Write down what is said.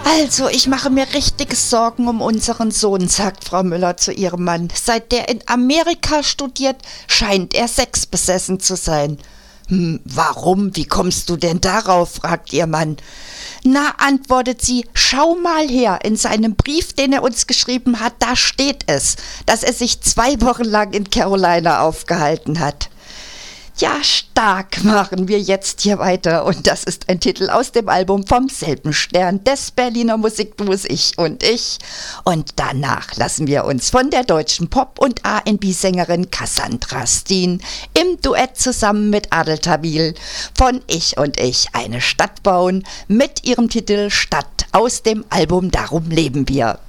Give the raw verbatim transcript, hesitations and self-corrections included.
Also, ich mache mir richtige Sorgen um unseren Sohn, sagt Frau Müller zu ihrem Mann. Seit der in Amerika studiert, scheint er sexbesessen zu sein. Hm, warum? Wie kommst du denn darauf? Fragt ihr Mann. Na, antwortet sie, schau mal her, in seinem Brief, den er uns geschrieben hat, da steht es, dass er sich zwei Wochen lang in Carolina aufgehalten hat. Ja, stark, machen wir jetzt hier weiter. Und das ist ein Titel aus dem Album Vom selben Stern des Berliner Musikduos Ich und Ich. Und danach lassen wir uns von der deutschen Pop- und R and B-Sängerin Cassandra Steen im Duett zusammen mit Adel Tawil von Ich und Ich eine Stadt bauen mit ihrem Titel Stadt aus dem Album Darum leben wir.